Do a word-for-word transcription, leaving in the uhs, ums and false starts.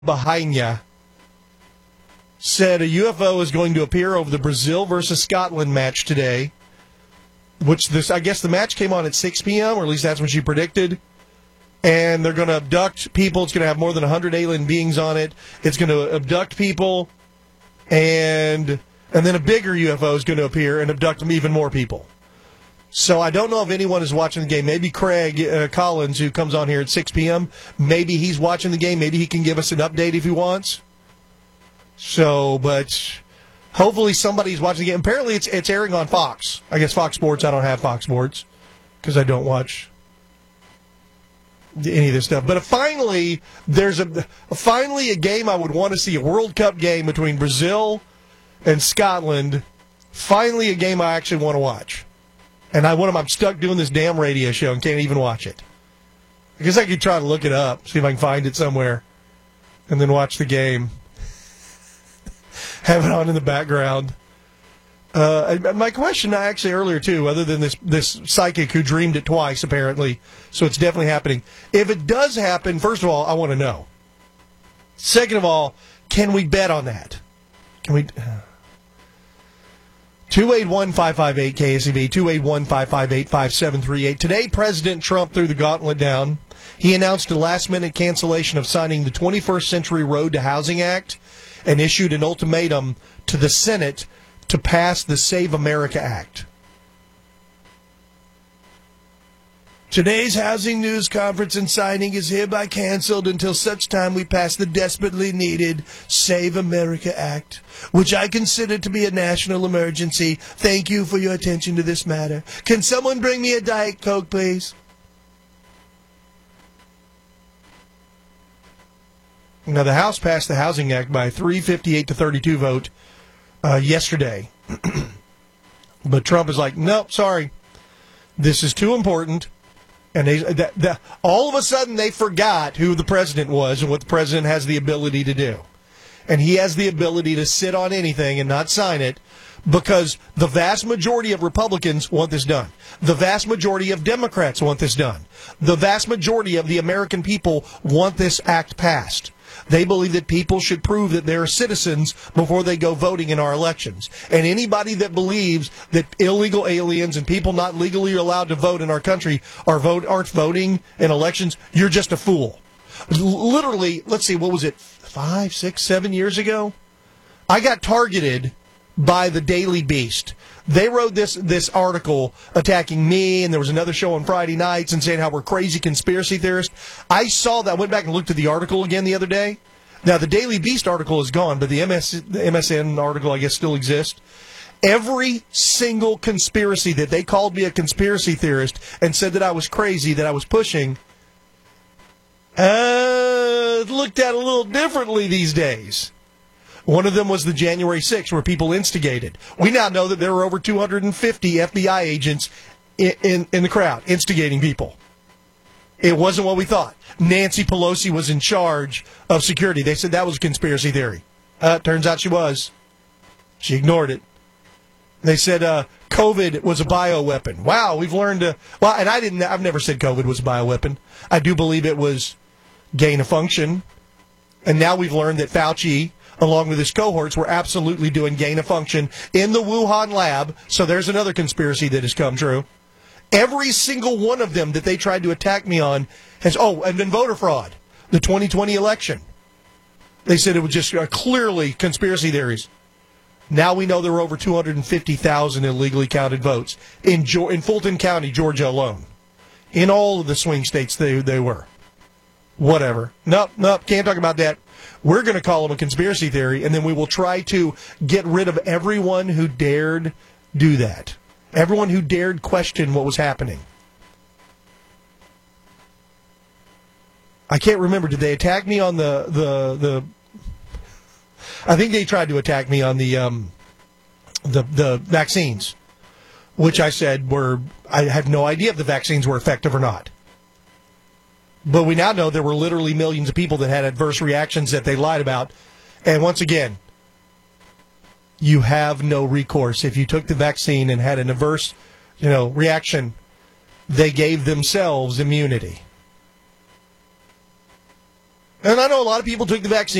behind you said a U F O is going to appear over the Brazil versus Scotland match today, which this I guess the match came on at six p.m., or at least that's what she predicted. And they're going to abduct people. It's going to have more than one hundred alien beings on it. It's going to abduct people, and and then a bigger U F O is going to appear and abduct even more people. So I don't know if anyone is watching the game. Maybe Craig uh, Collins, who comes on here at six p.m., maybe he's watching the game. Maybe he can give us an update if he wants. So, but hopefully somebody's watching the game. Apparently it's it's airing on Fox. I guess Fox Sports. I don't have Fox Sports because I don't watch any of this stuff. But finally, there's a finally a game I would want to see, a World Cup game between Brazil and Scotland. Finally a game I actually want to watch. And I want I'm stuck doing this damn radio show and can't even watch it. I guess I could try to look it up, see if I can find it somewhere, and then watch the game. Have it on in the background. Uh, my question actually earlier, too, other than this, this psychic who dreamed it twice, apparently, so it's definitely happening. If it does happen, first of all, I want to know. Second of all, can we bet on that? Can we... two eight one, five five eight, K S E V, two eight one, five five eight, five seven three eight. Today, President Trump threw the gauntlet down. He announced a last-minute cancellation of signing the twenty-first Century Road to Housing Act and issued an ultimatum to the Senate to pass the Save America Act. Today's housing news conference and signing is hereby canceled until such time we pass the desperately needed Save America Act, which I consider to be a national emergency. Thank you for your attention to this matter. Can someone bring me a Diet Coke, please? Now, the House passed the Housing Act by a three fifty-eight to thirty-two vote uh, yesterday. But Trump is like, nope, sorry. This is too important. And they, that, that, all of a sudden they forgot who the president was and what the president has the ability to do. And he has the ability to sit on anything and not sign it because the vast majority of Republicans want this done. The vast majority of Democrats want this done. The vast majority of the American people want this act passed. They believe that people should prove that they're citizens before they go voting in our elections. And anybody that believes that illegal aliens and people not legally allowed to vote in our country are vote aren't voting in elections, you're just a fool. Literally, let's see, what was it, five, six, seven years ago? I got targeted by the Daily Beast. They wrote this this article attacking me, and there was another show on Friday nights and saying how we're crazy conspiracy theorists. I saw that. I went back and looked at the article again the other day. Now, the Daily Beast article is gone, but the, M S, the M S N article, I guess, still exists. Every single conspiracy that they called me a conspiracy theorist and said that I was crazy, that I was pushing, uh, looked at a little differently these days. One of them was the January sixth, where people instigated. We now know that there were over two hundred fifty F B I agents in, in, in the crowd instigating people. It wasn't what we thought. Nancy Pelosi was in charge of security. They said that was a conspiracy theory. Uh, turns out she was. She ignored it. They said uh, COVID was a bioweapon. Wow, we've learned to... Well, and I didn't... I've never said COVID was a bioweapon. I do believe it was gain of function. And now we've learned that Fauci, along with his cohorts, were absolutely doing gain of function in the Wuhan lab. So there's another conspiracy that has come true. Every single one of them that they tried to attack me on has, oh, and then voter fraud, the twenty twenty election. They said it was just uh, clearly conspiracy theories. Now we know there were over two hundred fifty thousand illegally counted votes in, jo- in Fulton County, Georgia alone. In all of the swing states they, they were. Whatever. Nope, nope, can't talk about that. We're going to call them a conspiracy theory, and then we will try to get rid of everyone who dared do that. Everyone who dared question what was happening. I can't remember. Did they attack me on the the the? I think they tried to attack me on the um, the the vaccines, which I said were I had no idea if the vaccines were effective or not. But we now know there were literally millions of people that had adverse reactions that they lied about, and once again, you have no recourse. If you took the vaccine and had an adverse, you know, reaction, they gave themselves immunity. And I know a lot of people took the vaccine.